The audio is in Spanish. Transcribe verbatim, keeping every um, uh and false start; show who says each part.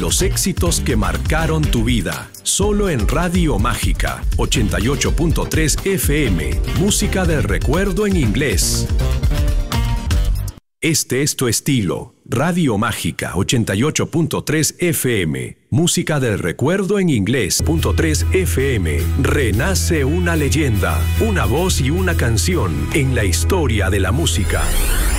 Speaker 1: Los éxitos que marcaron tu vida. Solo en Radio Mágica, ochenta y ocho punto tres F M. Música del recuerdo en inglés. Este es tu estilo. Radio Mágica, ochenta y ocho punto tres F M. Música del recuerdo en inglés. Punto tres F M. Renace una leyenda, una voz y una canción en la historia de la música.